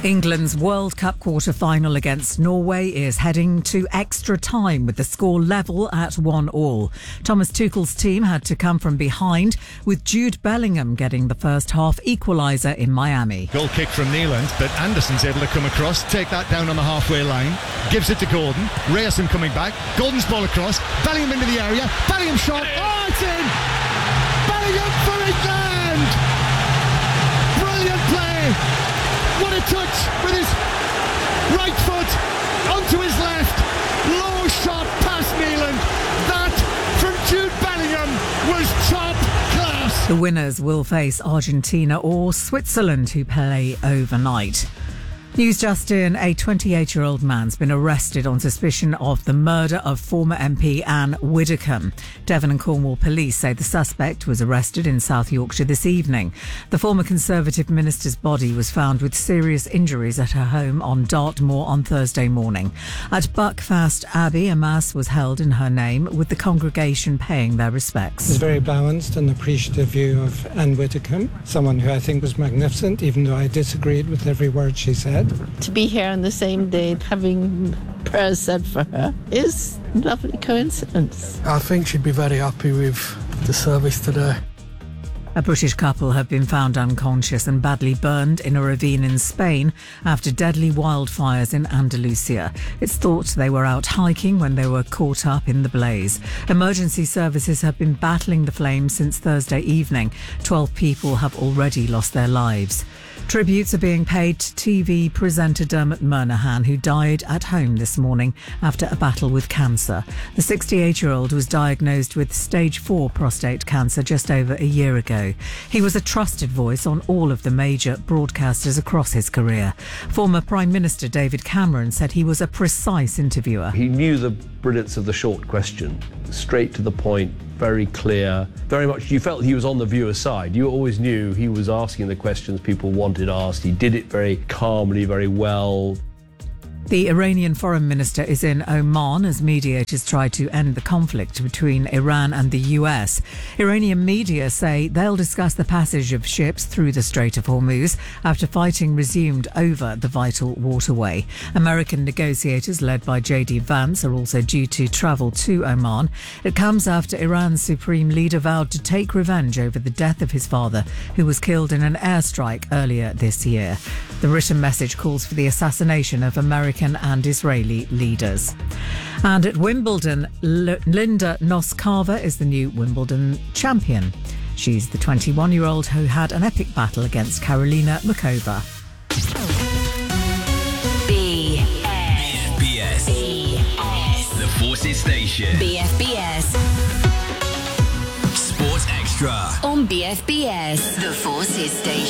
England's World Cup quarter-final against Norway is heading to extra time with the score level at 1-1. Thomas Tuchel's team had to come from behind, with Jude Bellingham getting the first half equaliser in Miami. Goal kick from Neeland, but Anderson's able to come across, take that down on the halfway line, gives it to Gordon, Reyerson coming back, Gordon's ball across, Bellingham into the area, Bellingham shot, oh, it's in! Bellingham for England! Brilliant play! What a touch with his right foot onto his left. Low shot past Neeland. That from Jude Bellingham was top class. The winners will face Argentina or Switzerland, who play overnight. News just in, a 28-year-old man's been arrested on suspicion of the murder of former MP Anne Widdecombe. Devon and Cornwall police say the suspect was arrested in South Yorkshire this evening. The former Conservative minister's body was found with serious injuries at her home on Dartmoor on Thursday morning. At Buckfast Abbey, a mass was held in her name, with the congregation paying their respects. It's a very balanced and appreciative view of Anne Widdecombe, someone who I think was magnificent, even though I disagreed with every word she said. To be here on the same day, having prayers said for her, is a lovely coincidence. I think she'd be very happy with the service today. A British couple have been found unconscious and badly burned in a ravine in Spain after deadly wildfires in Andalusia. It's thought they were out hiking when they were caught up in the blaze. Emergency services have been battling the flames since Thursday evening. 12 people have already lost their lives. Tributes are being paid to TV presenter Dermot Murnaghan, who died at home this morning after a battle with cancer. The 68-year-old was diagnosed with stage 4 prostate cancer just over a year ago. He was a trusted voice on all of the major broadcasters across his career. Former Prime Minister David Cameron said he was a precise interviewer. He knew the brilliance of the short question, straight to the point, very clear, very much you felt he was on the viewer's side. You always knew he was asking the questions people wanted asked. He did it very calmly, very well. The Iranian foreign minister is in Oman as mediators try to end the conflict between Iran and the US. Iranian media say they'll discuss the passage of ships through the Strait of Hormuz after fighting resumed over the vital waterway. American negotiators led by J.D. Vance are also due to travel to Oman. It comes after Iran's supreme leader vowed to take revenge over the death of his father, who was killed in an airstrike earlier this year. The written message calls for the assassination of American and Israeli leaders. And at Wimbledon, Linda Noskova is the new Wimbledon champion. She's the 21-year-old who had an epic battle against Karolina Muchova. BFBS. The Forces Station. BFBS. Sports Extra. On BFBS. The Forces Station.